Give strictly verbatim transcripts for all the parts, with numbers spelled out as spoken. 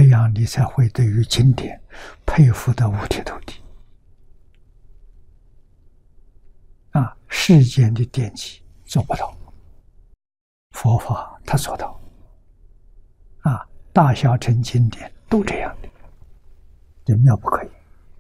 这样你才会对于经典佩服得五体投地。啊，世间的典籍做不到，佛法他做到。啊，大小乘经典都这样的，这妙不可言。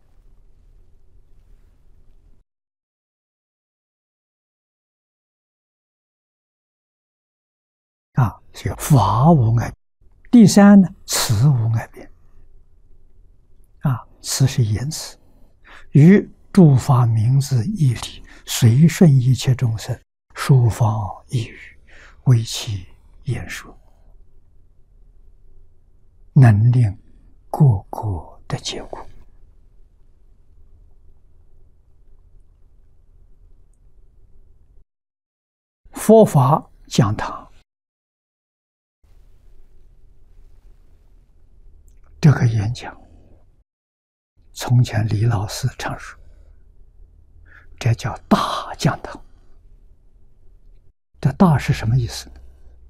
啊，所以法无碍。第三呢，词无碍辩。啊，词是言辞，与诸法名字义理，随顺一切众生，说方一语，为其言说，能令各个的结果。佛法讲堂，这个演讲，从前李老师常说，这叫大讲堂。这大是什么意思呢？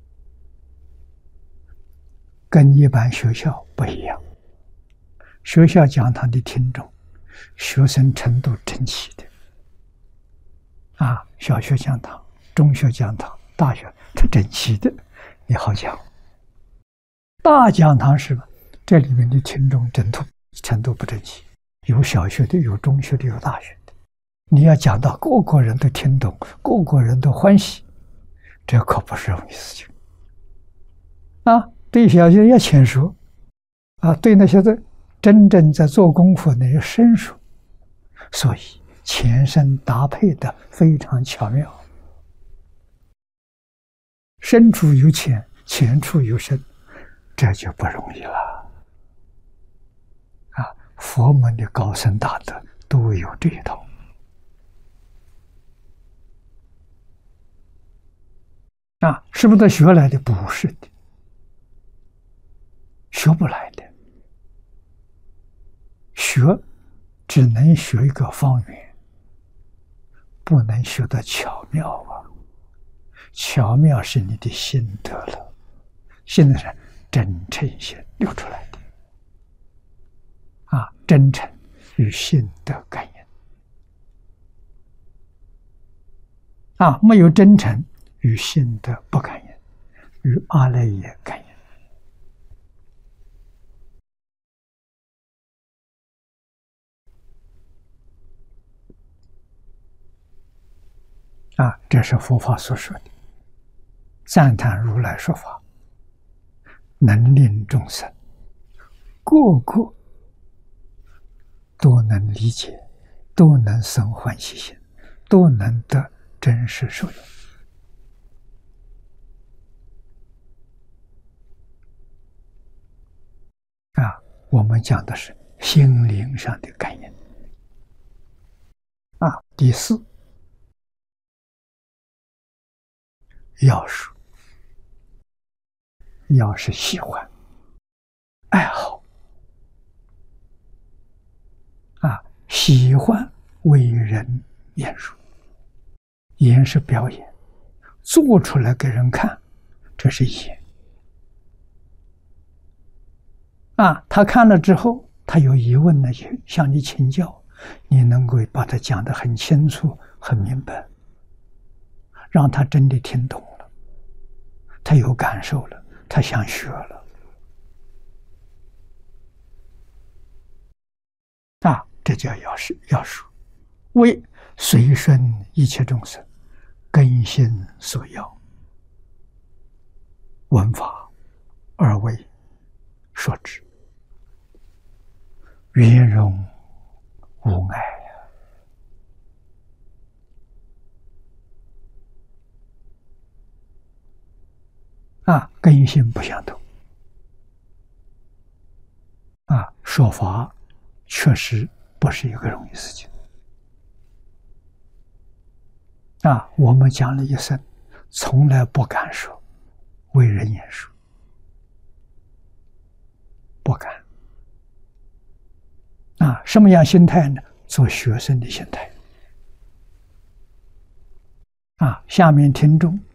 跟一般学校不一样。学校讲堂的听众，学生程度整齐的，啊，小学讲堂、中学讲堂、大学，它整齐的，你好讲。大讲堂是吧？这里面的听众程度程度不整齐，有小学的，有中学的，有大学的。你要讲到个个人都听懂，个个人都欢喜，这可不是容易事情。啊，对小学要浅熟，啊，对那些在真正在做功夫那些生疏，所以前身搭配的非常巧妙。深处有浅，浅处有深，这就不容易了。啊，佛门的高僧大德都有这一套。啊，是不是学来的？不是的，学不来的。学只能学一个方圆，不能学得巧妙啊！巧妙是你的心得了，现在是真诚心流出来的啊，真诚与心得感应啊，没有真诚与心得不感应，与阿赖耶感应。啊，这是佛法所说的，赞叹如来说法，能令众生个个都能理解，都能生欢喜心，都能得真实受用。啊，我们讲的是心灵上的感应。啊，第四，要素，要是喜欢、爱好，啊，喜欢为人演说，演是表演，做出来给人看，这是演。啊，他看了之后，他有疑问呢，向你请教，你能够把它讲得很清楚、很明白，让他真的听懂了，他有感受了，他想学了。啊，这叫要是要说，为随顺一切众生，根心所要，闻法而为说之，圆融无碍。啊，根性不相同。啊，说法确实不是一个容易事情。啊，我们讲了一生，从来不敢说为人演说，不敢。啊，什么样心态呢？做学生的心态。啊，下面听众